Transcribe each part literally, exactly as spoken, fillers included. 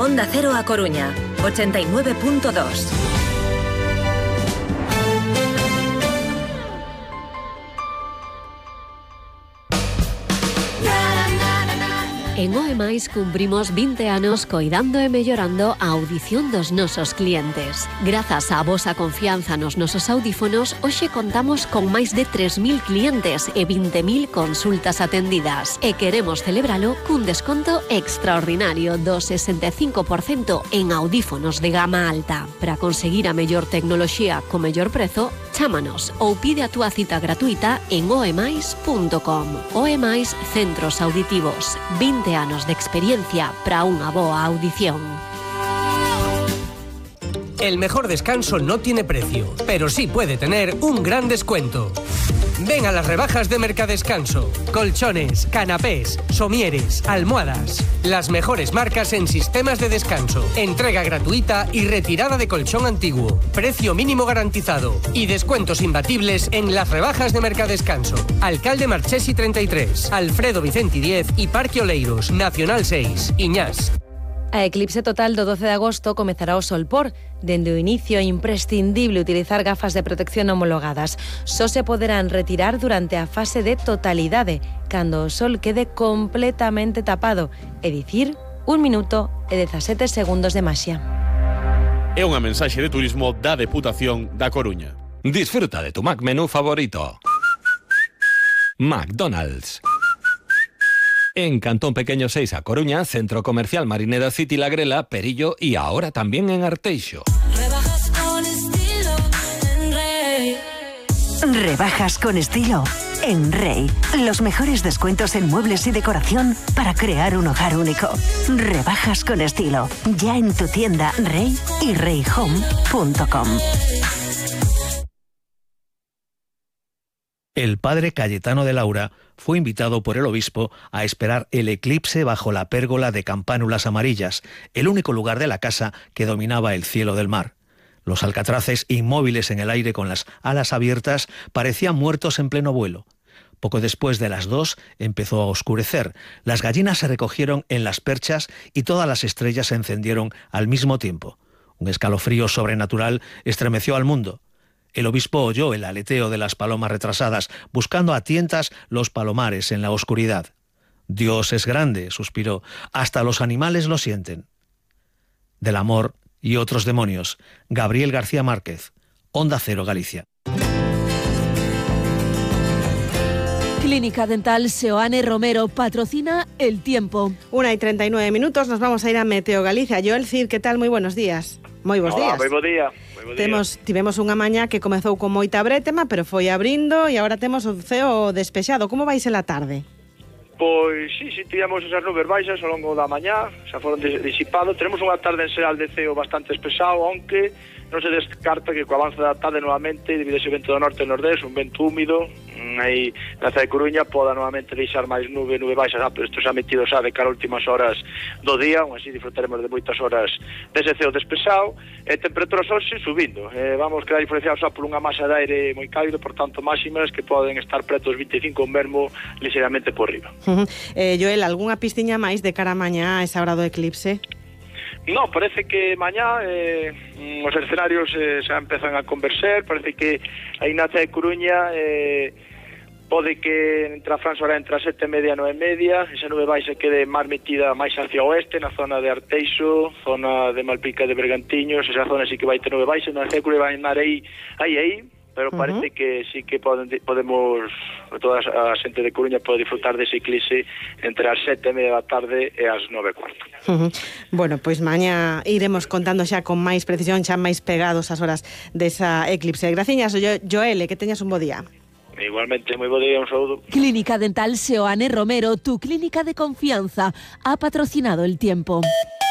Onda Cero A Coruña, ochenta y nueve punto dos. En O E Mais cumprimos vinte anos coidando e mellorando a audición dos nosos clientes. Grazas á vosa confianza nos nosos audífonos, hoxe contamos con máis de tres mil clientes e vinte mil consultas atendidas. E queremos celebralo cun desconto extraordinario do sesenta e cinco por cento en audífonos de gama alta. Para conseguir a mellor tecnoloxía co mellor prezo, chámanos ou pide a túa cita gratuita en oemais punto com. O E Mais Centros Auditivos. vinte anos de experiencia para unha boa audición. El mejor descanso no tiene precio, pero sí puede tener un gran descuento. Ven a las rebajas de Mercadescanso. Colchones, canapés, somieres, almohadas. Las mejores marcas en sistemas de descanso. Entrega gratuita y retirada de colchón antiguo. Precio mínimo garantizado. Y descuentos imbatibles en las rebajas de Mercadescanso. Alcalde Marchesi treinta y tres, Alfredo Vicenti diez y Parque Oleiros, Nacional seis, Iñás. A eclipse total do doce de agosto comezará o solpor. Dende o inicio é imprescindible utilizar gafas de protección homologadas. Só se poderán retirar durante a fase de totalidade, cando o sol quede completamente tapado, é dicir, un minuto e dezasete segundos de maxia. É unha mensaxe de turismo da Deputación da Coruña. Disfruta de tu Mac menú favorito. McDonald's. En Cantón Pequeño seis, A Coruña, Centro Comercial Marineda City La Grela, Perillo y ahora también en Arteixo. Rebajas con estilo en Rey. Rebajas con estilo en Rey. Los mejores descuentos en muebles y decoración para crear un hogar único. Rebajas con estilo. Ya en tu tienda Rey y rey home punto com. El padre Cayetano de Laura fue invitado por el obispo a esperar el eclipse bajo la pérgola de campánulas amarillas, el único lugar de la casa que dominaba el cielo del mar. Los alcatraces, inmóviles en el aire con las alas abiertas, parecían muertos en pleno vuelo. Poco después de las dos empezó a oscurecer, las gallinas se recogieron en las perchas y todas las estrellas se encendieron al mismo tiempo. Un escalofrío sobrenatural estremeció al mundo. El obispo oyó el aleteo de las palomas retrasadas, buscando a tientas los palomares en la oscuridad. Dios es grande, suspiró, hasta los animales lo sienten. Del amor y otros demonios, Gabriel García Márquez, Onda Cero, Galicia. Clínica Dental Seoane Romero patrocina El Tiempo. Una y treinta y nueve minutos, nos vamos a ir a Meteo Galicia. Joel Cid, ¿qué tal? Muy buenos días. Moi bons días. Moi bo día. Moi bo día. Temos, tivemos unha mañá que comezou con moita brétema, pero foi abrindo e agora temos o ceo despexado. Como vai ser a tarde? Pois sí, sí, tivemos esas nubes baixas ao longo da mañá, xa foron disipados. Tenemos unha tarde en xeral de ceo bastante espesado, aunque non se descarta que co avance da tarde novamente, debido a ese vento do norte e nordés, un vento húmido, aí na cidade de Coruña poda novamente deixar máis nube, nube baixas, ah, pero isto xa metido xa de cara a últimas horas do día, aún así disfrutaremos de moitas horas dese ceo despexado, e temperaturas hoxe subindo, eh, vamos quedar influenciados xa por unha masa de aire moi cálido, por tanto máximas que poden estar preto dos vinte e cinco, mesmo ligeramente por riba. Uh -huh. eh, Joel, algunha pistiña máis de cara a mañá a esa hora do eclipse? No, parece que mañá eh, os escenarios eh, xa empezan a converser, parece que aí na cidade de Coruña eh, pode que entre a franja hora entre as sete e media e nove e media, esa nube baixa quede máis metida máis hacia o oeste, na zona de Arteixo, zona de Malpica de Bergantiños, esa zona sí que vai ter nube baixa, na cidade de Coruña vai andar aí, aí, aí, pero uh -huh. parece que sí que poden, podemos, toda a xente de Coruña pode disfrutar dese eclipse entre as sete e media da tarde e as nove e cuarto. Uh -huh. Bueno, pois pues mañá iremos contando xa con máis precisión, xa máis pegados as horas desa eclipse. Graciñas, Joel, que teñas un bo día. Igualmente, moi bo día, un saúdo. Clínica Dental Seoane Romero, tu clínica de confianza, ha patrocinado El Tiempo.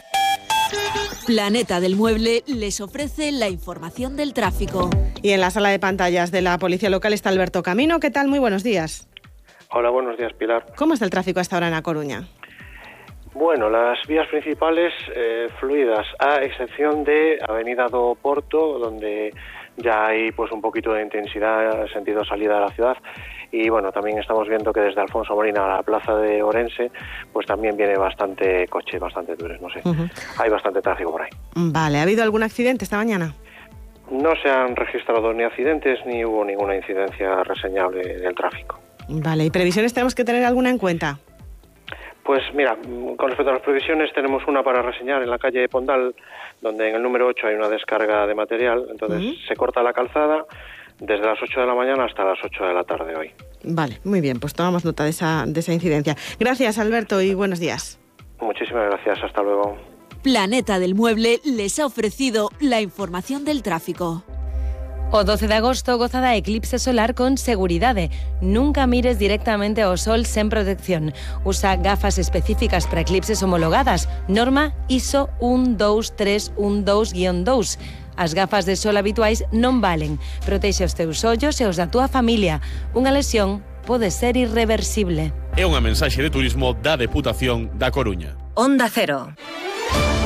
Planeta del Mueble les ofrece la información del tráfico. Y en la sala de pantallas de la Policía Local está Alberto Camino. ¿Qué tal? Muy buenos días. Hola, buenos días, Pilar. ¿Cómo está el tráfico hasta ahora en A Coruña? Bueno, las vías principales eh, fluidas, a excepción de Avenida do Porto, donde ya hay pues un poquito de intensidad sentido salida de la ciudad, y bueno, también estamos viendo que desde Alfonso Molina a la plaza de Orense, pues también viene bastante coche, bastante turismo, sí. Uh-huh. Hay bastante tráfico por ahí. Vale, ¿ha habido algún accidente esta mañana? No se han registrado ni accidentes ni hubo ninguna incidencia reseñable del tráfico. Vale, ¿y previsiones tenemos que tener alguna en cuenta? Pues mira, con respecto a las previsiones tenemos una para reseñar en la calle Pondal, donde en el número ocho hay una descarga de material, entonces uh-huh. se corta la calzada desde las ocho de la mañana hasta las ocho de la tarde hoy. Vale, muy bien, pues tomamos nota de esa, de esa incidencia. Gracias, Alberto, y buenos días. Muchísimas gracias, hasta luego. Planeta del Mueble les ha ofrecido la información del tráfico. O doce de agosto goza da eclipse solar con seguridade. Nunca mires directamente ao sol sen protección. Usa gafas específicas para eclipses homologadas. Norma I S O un dos tres un dos guión dos. As gafas de sol habituais non valen. Protexe os teus ollos e os da túa familia. Unha lesión pode ser irreversible. É unha mensaxe de turismo da Deputación da Coruña. Onda Cero.